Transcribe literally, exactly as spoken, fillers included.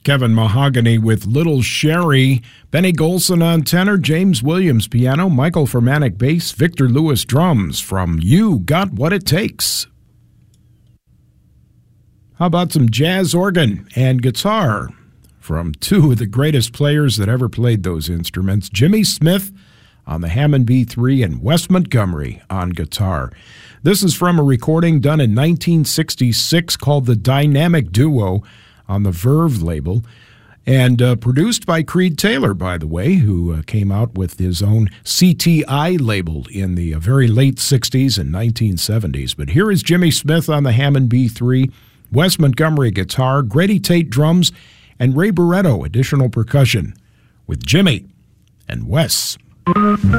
Kevin Mahogany with Little Sherry, Benny Golson on tenor, James Williams piano, Michael Fermanic bass, Victor Lewis drums from You Got What It Takes. How about some jazz organ and guitar from two of the greatest players that ever played those instruments, Jimmy Smith on the Hammond B three and Wes Montgomery on guitar. This is from a recording done in nineteen sixty-six called The Dynamic Duo on the Verve label, and uh, produced by Creed Taylor, by the way, who uh, came out with his own C T I label in the uh, very late sixties and nineteen seventies. But here is Jimmy Smith on the Hammond B three, Wes Montgomery guitar, Grady Tate drums, and Ray Barretto additional percussion with Jimmy and Wes.